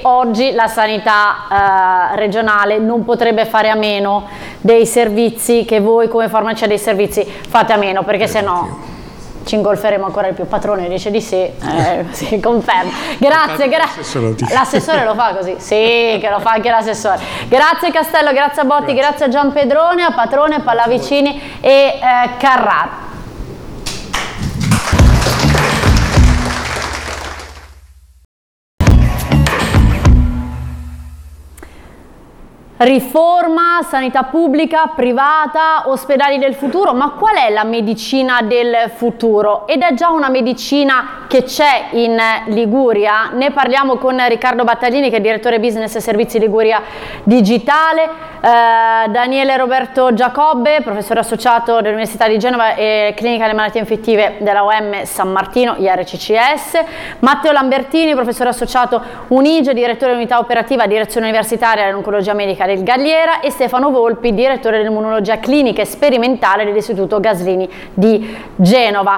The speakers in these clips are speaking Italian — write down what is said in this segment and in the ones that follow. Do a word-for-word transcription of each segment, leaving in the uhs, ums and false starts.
oggi la sanità eh, regionale non potrebbe fare a meno dei servizi che voi come farmacia dei servizi fate a meno, perché se no ci ingolferemo ancora di più. Patrone dice di sì, eh, si conferma. Grazie, grazie. L'assessore lo fa così? Sì, che lo fa anche l'assessore. Grazie Castello, grazie a Botti, grazie, grazie a Gianpedrone, a Patrone, Pallavicini e eh, Carrara. Riforma, sanità pubblica, privata, ospedali del futuro, ma qual è la medicina del futuro? Ed è già una medicina che c'è in Liguria. Ne parliamo con Riccardo Battaglini, che è direttore business e servizi Liguria Digitale, eh, Daniele Roberto Giacobbe, professore associato dell'Università di Genova e clinica delle malattie infettive della O M San Martino, I R C C S, Matteo Lambertini, professore associato Unige, direttore dell'unità operativa direzione universitaria dell'oncologia medica del Galliera, e Stefano Volpi, direttore dell'immunologia clinica e sperimentale dell'Istituto Gaslini di Genova.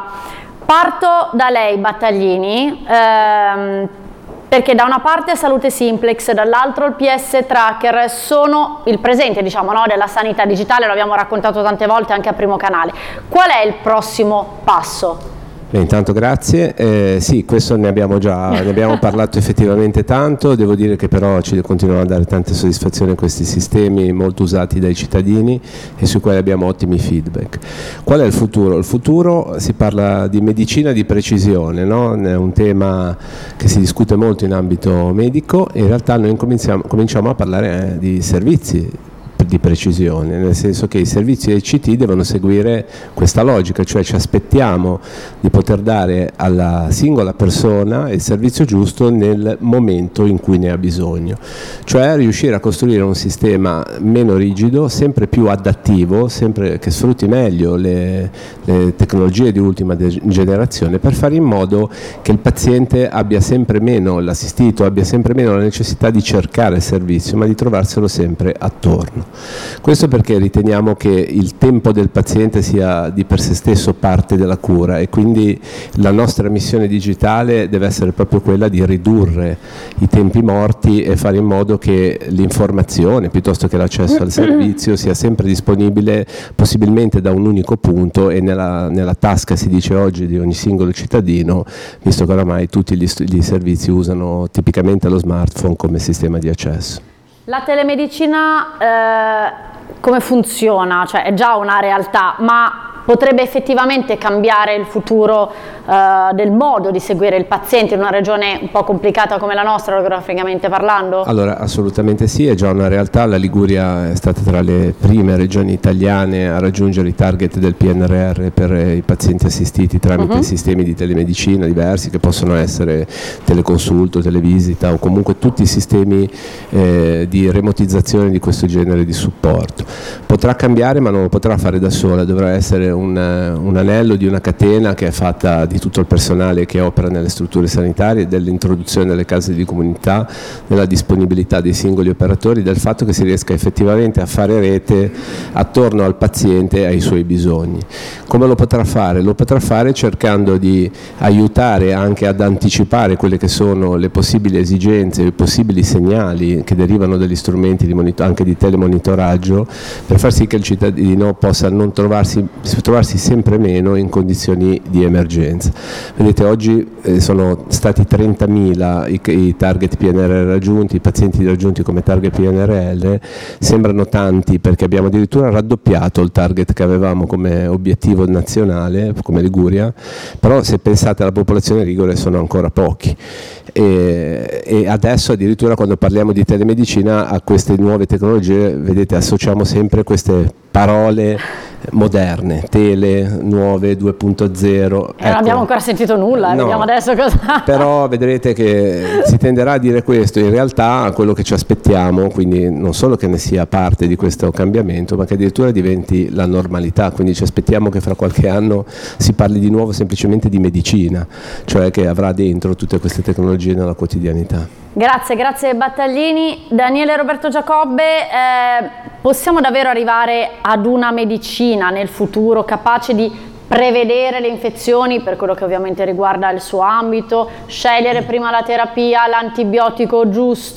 Parto da lei, Battaglini, ehm, perché da una parte Salute Simplex, dall'altro il P S Tracker sono il presente, diciamo, no, della sanità digitale, lo abbiamo raccontato tante volte anche a Primo Canale. Qual è il prossimo passo? Beh, intanto grazie, eh, sì, questo ne abbiamo già ne abbiamo parlato effettivamente tanto, devo dire che però ci continuano a dare tante soddisfazioni questi sistemi molto usati dai cittadini e sui quali abbiamo ottimi feedback. Qual è il futuro? Il futuro, si parla di medicina di precisione, no? È un tema che si discute molto in ambito medico e in realtà noi cominciamo, cominciamo a parlare eh, di servizi di precisione, nel senso che i servizi I C T devono seguire questa logica, cioè ci aspettiamo di poter dare alla singola persona il servizio giusto nel momento in cui ne ha bisogno, cioè riuscire a costruire un sistema meno rigido, sempre più adattivo, sempre che sfrutti meglio le, le tecnologie di ultima generazione, per fare in modo che il paziente abbia sempre meno, l'assistito abbia sempre meno la necessità di cercare il servizio, ma di trovarselo sempre attorno. Questo perché riteniamo che il tempo del paziente sia di per sé stesso parte della cura e quindi la nostra missione digitale deve essere proprio quella di ridurre i tempi morti e fare in modo che l'informazione piuttosto che l'accesso al servizio sia sempre disponibile possibilmente da un unico punto e nella, nella tasca, si dice oggi, di ogni singolo cittadino, visto che oramai tutti gli, gli servizi usano tipicamente lo smartphone come sistema di accesso. La telemedicina eh, come funziona? Cioè è già una realtà, ma potrebbe effettivamente cambiare il futuro eh, del modo di seguire il paziente in una regione un po' complicata come la nostra, geograficamente parlando? Allora, assolutamente sì, è già una realtà. La Liguria è stata tra le prime regioni italiane a raggiungere i target del P N R R per i pazienti assistiti tramite uh-huh. sistemi di telemedicina diversi, che possono essere teleconsulto, televisita o comunque tutti i sistemi eh, di remotizzazione di questo genere di supporto. Potrà cambiare, ma non lo potrà fare da sola, dovrà essere un, un anello di una catena che è fatta di tutto il personale che opera nelle strutture sanitarie, dell'introduzione delle case di comunità, della disponibilità dei singoli operatori, del fatto che si riesca effettivamente a fare rete attorno al paziente e ai suoi bisogni. Come lo potrà fare? Lo potrà fare cercando di aiutare anche ad anticipare quelle che sono le possibili esigenze, i possibili segnali che derivano dagli strumenti di monitor- anche di telemonitoraggio, per far sì che il cittadino possa non trovarsi, trovarsi sempre meno in condizioni di emergenza. Vedete, oggi eh, sono stati trentamila i, i target P N R R raggiunti, i pazienti raggiunti come target P N R L, sembrano tanti perché abbiamo addirittura raddoppiato il target che avevamo come obiettivo nazionale, come Liguria, però se pensate alla popolazione ligure sono ancora pochi. E, e adesso addirittura quando parliamo di telemedicina a queste nuove tecnologie, vedete, associamo sempre queste parole moderne, tele, nuove, due punto zero. E ecco, non abbiamo ancora sentito nulla, no, vediamo adesso cosa. Però vedrete che si tenderà a dire questo, in realtà quello che ci aspettiamo, quindi non solo che ne sia parte di questo cambiamento, ma che addirittura diventi la normalità, quindi ci aspettiamo che fra qualche anno si parli di nuovo semplicemente di medicina, cioè che avrà dentro tutte queste tecnologie nella quotidianità. Grazie, grazie Battaglini. Daniele Roberto Giacobbe, eh, possiamo davvero arrivare ad una medicina nel futuro capace di prevedere le infezioni per quello che ovviamente riguarda il suo ambito, scegliere prima la terapia, l'antibiotico giusto,